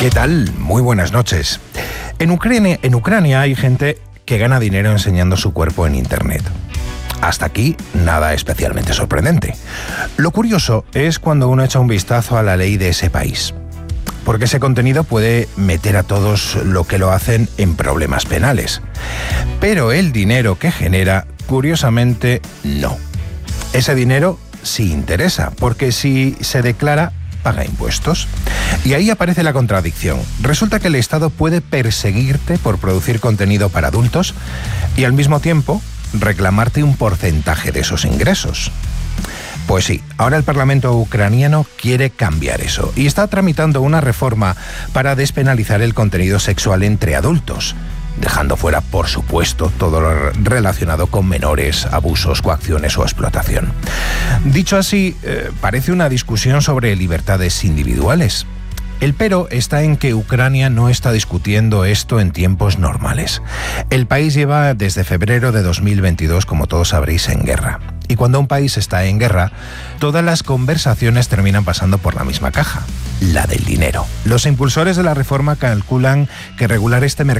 ¿Qué tal? Muy buenas noches. En Ucrania hay gente que gana dinero enseñando su cuerpo en Internet. Hasta aquí, nada especialmente sorprendente. Lo curioso es cuando uno echa un vistazo a la ley de ese país, porque ese contenido puede meter a todos lo que lo hacen en problemas penales. Pero el dinero que genera, curiosamente, no. Ese dinero sí interesa, porque si se declara, paga impuestos. Y ahí aparece la contradicción. Resulta que el Estado puede perseguirte por producir contenido para adultos y al mismo tiempo reclamarte un porcentaje de esos ingresos. Pues sí, ahora el Parlamento ucraniano quiere cambiar eso y está tramitando una reforma para despenalizar el contenido sexual entre adultos, dejando fuera, por supuesto, todo lo relacionado con menores, abusos, coacciones o explotación. Dicho así, parece una discusión sobre libertades individuales. El pero está en que Ucrania no está discutiendo esto en tiempos normales. El país lleva desde febrero de 2022, como todos sabréis, en guerra. Y cuando un país está en guerra, todas las conversaciones terminan pasando por la misma caja, la del dinero. Los impulsores de la reforma calculan que regular este mercado